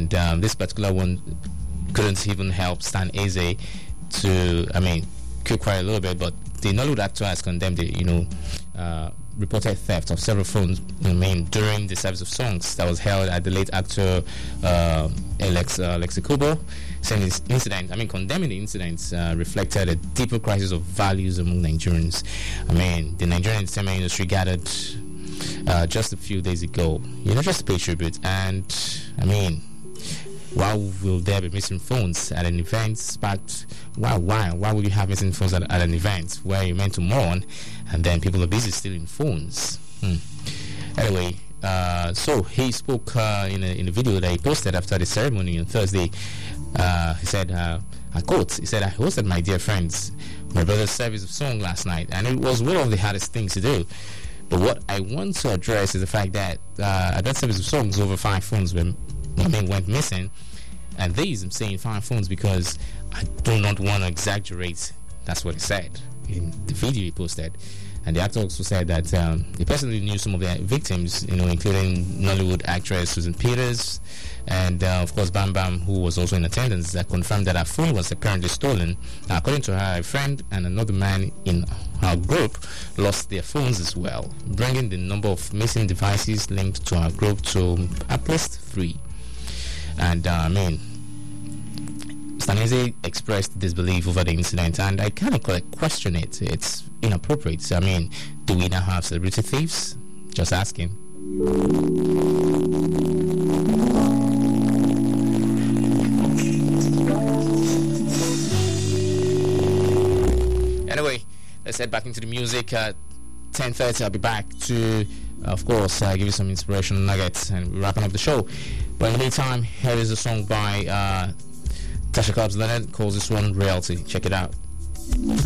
and this particular one couldn't even help Stan Eze to, keep quiet a little bit. But the Nollywood actor has condemned the, reported theft of several phones, during the service of songs that was held at the late actor Alex Kubo, saying this incident, condemning the incident reflected a deeper crisis of values among Nigerians. The Nigerian entertainment industry gathered just a few days ago, just to pay tribute. And why will there be missing phones at an event sparked? Why would you have missing phones at an event where you're meant to mourn, and then people are busy stealing phones? Anyway, so he spoke in a video that he posted after the ceremony on Thursday. He said, I quote, he said, "I hosted my dear friends, my brother's service of song last night, and it was one of the hardest things to do. But what I want to address is the fact that at that service of songs, over 5 phones went missing. And these, I'm saying 5 phones because I do not want to exaggerate." That's what he said in the video he posted. And the actor also said that he personally knew some of the victims, including Nollywood actress Susan Peters, and of course Bam Bam, who was also in attendance, that confirmed that her phone was apparently stolen. Now, according to her, a friend and another man in her group lost their phones as well, bringing the number of missing devices linked to our group to at least 3. And Stan Eze expressed disbelief over the incident, and I kind of question it. It's inappropriate. Do we now have celebrity thieves? Just asking. Anyway, let's head back into the music. 10:30, I'll be back to, of course, give you some inspirational nuggets, and we're wrapping up the show. But in the meantime, here is a song by Tasha Cobbs Leonard, calls this one Reality. Check it out.